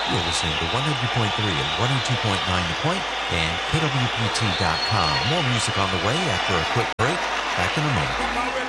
You're listening to 100.3 and 102.9 The Point and KWPT.com. More music on the way after a quick break. Back in a moment.